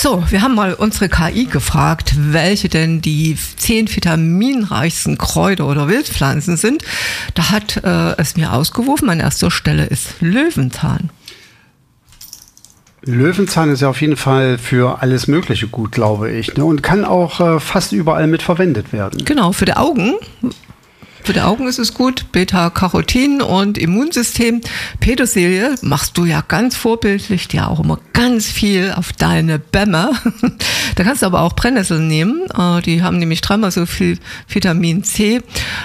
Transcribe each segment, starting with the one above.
So, wir haben mal unsere KI gefragt, welche denn die 10 vitaminreichsten Kräuter oder Wildpflanzen sind. Da hat es mir ausgeworfen, an erster Stelle ist Löwenzahn. Löwenzahn ist ja auf jeden Fall für alles Mögliche gut, glaube ich. Ne? Und kann auch fast überall mit verwendet werden. Genau, für die Augen. Für die Augen ist es gut, Beta-Carotin und Immunsystem. Petersilie machst du ja ganz vorbildlich, dir auch immer ganz viel auf deine Bämme. Da kannst du aber auch Brennnesseln nehmen. Die haben nämlich 3-mal so viel Vitamin C.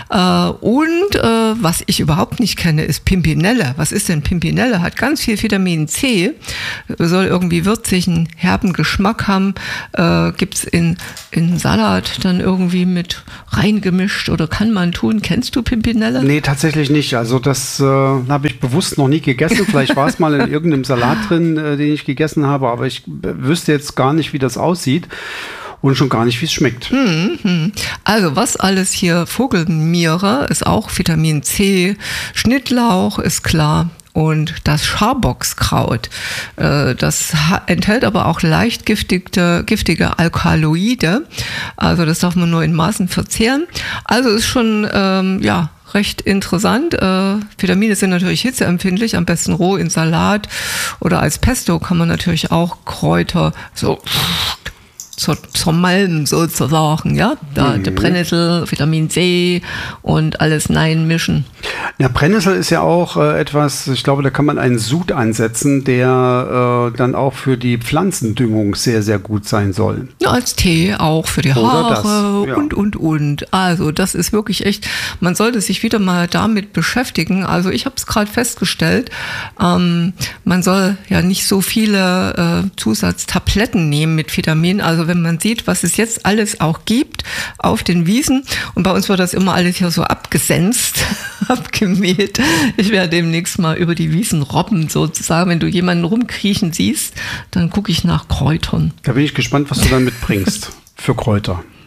Und was ich überhaupt nicht kenne, ist Pimpinelle. Was ist denn Pimpinelle? Hat ganz viel Vitamin C. Soll irgendwie würzigen, herben Geschmack haben. Gibt's in Salat dann irgendwie mit reingemischt oder kann man tun. Kennst du Pimpinelle? Nee, tatsächlich nicht. Also das habe ich bewusst noch nie gegessen. Vielleicht war es mal in irgendeinem Salat drin, den ich gegessen habe, aber ich wüsste jetzt gar nicht, wie das aussieht und schon gar nicht, wie es schmeckt. Also was alles hier, Vogelmiere ist auch Vitamin C, Schnittlauch ist klar. Und das Scharbockskraut, das enthält aber auch leicht giftige Alkaloide. Also das darf man nur in Maßen verzehren. Also ist schon, recht interessant. Vitamine sind natürlich hitzeempfindlich, am besten roh in Salat oder als Pesto kann man natürlich auch Kräuter so zur Malm sozusagen, ja, da die Brennnessel, Vitamin C und alles mischen. Ja, Brennnessel ist ja auch etwas, ich glaube, da kann man einen Sud ansetzen, der dann auch für die Pflanzendüngung sehr, sehr gut sein soll. Ja, als Tee auch für die Haare und. Also das ist wirklich echt, man sollte sich wieder mal damit beschäftigen. Also ich habe es gerade festgestellt, man soll ja nicht so viele Zusatztabletten nehmen mit Vitaminen. Also wenn man sieht, was es jetzt alles auch gibt auf den Wiesen. Und bei uns wird das immer alles hier so abgesenzt, abgemäht. Ich werde demnächst mal über die Wiesen robben sozusagen. Wenn du jemanden rumkriechen siehst, dann gucke ich nach Kräutern. Da bin ich gespannt, was du dann mitbringst für Kräuter.